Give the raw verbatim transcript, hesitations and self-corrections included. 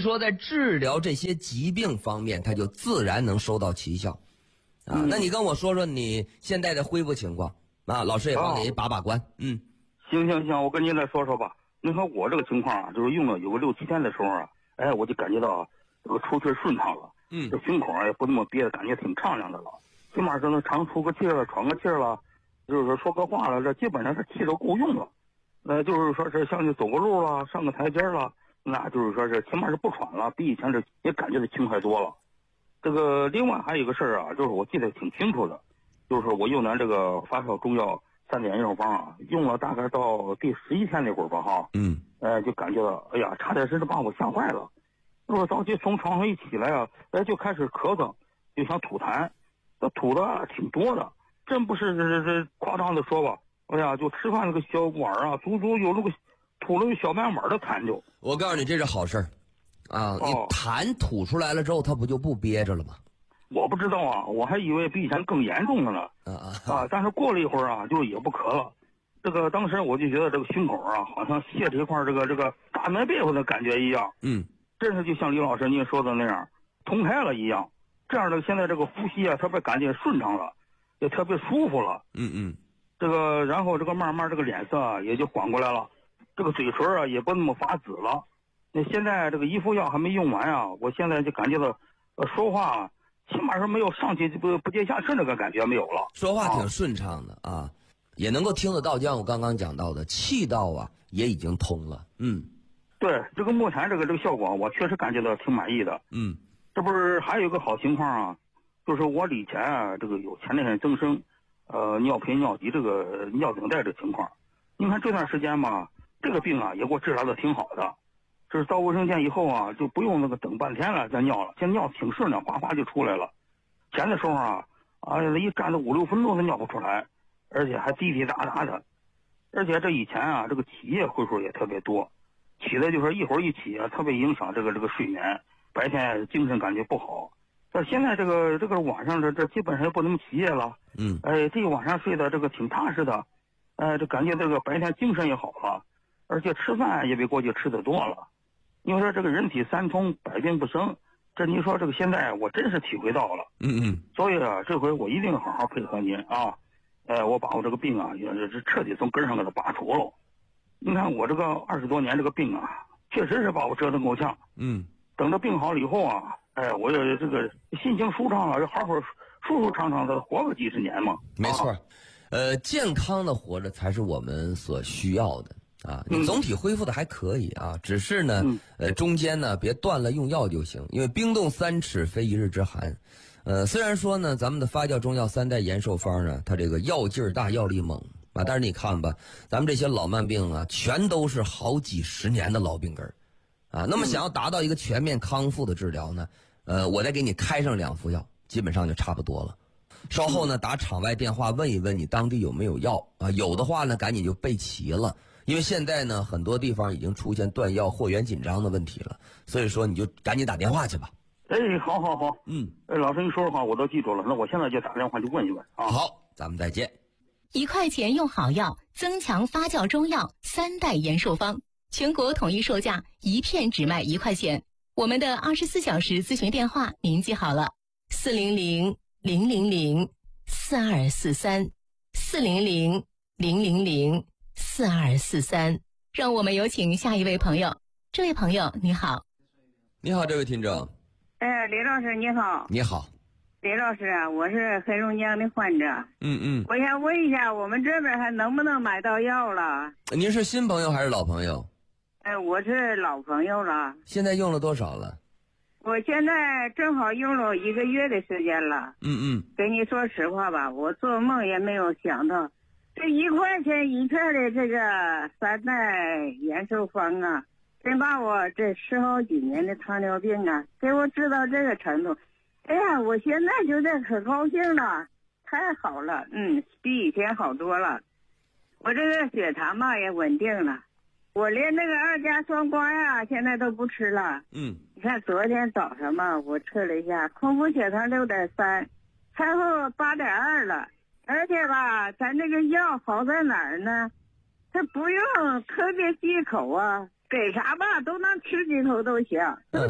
说在治疗这些疾病方面，它就自然能收到奇效。啊， 嗯、 那你跟我说说你现在的恢复情况啊，老师也帮你把把关。哦、嗯， 行行行，我跟您再说说吧。您看我这个情况啊，就是用了有个六七天的时候啊，哎，我就感觉到这个出气顺畅了。 嗯， 这胸口也不那么憋，感觉挺畅亮的了。起码是能长出个气了，喘个气了，就是说说个话了，这基本上是气都够用了。呃，就是说是像是走个路了，上个台阶了，那就是说是起码是不喘了，比以前这也感觉的轻快多了。这个另外还有一个事儿啊，就是我记得挺清楚的，就是我用咱这个发烧中药三点药方啊，用了大概到第十一天那会儿吧哈， 嗯， 呃，就感觉到哎呀，差点真是把我吓坏了。我早起从床上一起来啊，哎，就开始咳嗽，就想吐痰，这吐的挺多的，真不是这这这夸张的说吧。哎呀，就吃饭那个小碗啊，足足有那个吐了个小半碗的痰就。 我告诉你，这是好事儿，啊，你痰吐出来了之后，它不就不憋着了吗？ 我不知道啊，我还以为比以前更严重了呢。 啊啊啊！但是过了一会儿啊，就也不咳了。这个当时我就觉得这个胸口啊，好像卸着一块这个这个大棉被子的感觉一样。 嗯， 真是就像李老师您说的那样，通开了一样。这样的现在这个呼吸啊，特别感觉顺畅了，也特别舒服了。 嗯嗯。 这个然后这个慢慢这个脸色啊也就缓过来了，这个嘴唇啊也不那么发紫了。那现在这个一副药还没用完啊，我现在就感觉到，呃，说话啊，起码是没有上气不不接下气那个感觉没有了。 说话挺顺畅的啊，啊也能够听得到，就像我刚刚讲到的，气道啊也已经通了。嗯， 对，这个目前这个这个效果，我确实感觉到挺满意的。 嗯， 这不是还有一个好情况啊，就是我以前啊这个有前列腺增生。呃，尿频、尿急这个尿顶带这个情况，你看这段时间吧，这个病啊也给我治疗的挺好的。这是到卫生间以后啊，就不用那个等半天了再尿了，现在尿挺顺的，哗哗就出来了。前的时候啊，啊一站着五六分钟都尿不出来，而且还滴滴答答的。而且这以前啊，这个起夜回数也特别多，起的就是一会儿一起啊，特别影响这个这个睡眠，白天精神感觉不好。但现在这个这个晚上这这基本上也不怎么起夜了， 嗯， 哎，这一晚上睡的这个挺踏实的，哎，这感觉这个白天精神也好了，而且吃饭也比过去吃的多了。你说这个人体三通，百病不生，这你说这个现在我真是体会到了， 嗯嗯， 所以啊，这回我一定好好配合您啊，哎，我把我这个病啊也是彻底从根上给它拔除了。你看我这个二十多年这个病啊，确实是把我折腾够呛， 嗯， 等着病好了以后啊。哎，我也这个心情舒畅了，就好好舒舒畅畅的活个几十年嘛。 没错，啊、呃，健康的活着才是我们所需要的啊。你总体恢复的还可以啊，嗯、只是呢，呃，中间呢别断了用药就行，因为冰冻三尺非一日之寒。呃，虽然说呢，咱们的发酵中药三代延寿方呢，它这个药劲儿大，药力猛啊，但是你看吧，咱们这些老慢病啊，全都是好几十年的老病根儿。啊，那么想要达到一个全面康复的治疗呢，呃，我再给你开上两副药，基本上就差不多了。稍后呢，打场外电话问一问你当地有没有药啊，有的话呢，赶紧就备齐了，因为现在呢，很多地方已经出现断药、货源紧张的问题了，所以说你就赶紧打电话去吧。 哎，好好好， 嗯， 哎，老师你说的话我都记住了，那我现在就打电话去问一问啊。 好，咱们再见。 一块钱用好药，增强发酵中药三代延寿方。全国统一售价，一片只卖一块钱。我们的二十四小时咨询电话您记好了：四零零零零零四二四三，四零零零零零四二四三。让我们有请下一位朋友。这位朋友你好。 你好，这位听众。 哎，李老师你好。 你好。 李老师啊，我是黑龙江的患者。 嗯嗯。 我想问一下，我们这边还能不能买到药了？ 您是新朋友还是老朋友？ 哎，我是老朋友了。 现在用了多少了？ 我现在正好用了一个月的时间了。 嗯嗯。 跟你说实话吧，我做梦也没有想到，这一块钱一片的这个三代延寿方啊，真把我这十好几年的糖尿病啊，给我治到这个程度。哎呀，我现在就在可高兴了，太好了，嗯，比以前好多了。我这个血糖嘛也稳定了。我连那个二价双胍呀，现在都不吃了。 嗯， 你看昨天早上嘛，我测了一下，空腹血糖六点三，餐后八点二了。而且吧，咱这个药好在哪儿呢？它不用特别忌口啊，给啥吧都能吃几口都行。 嗯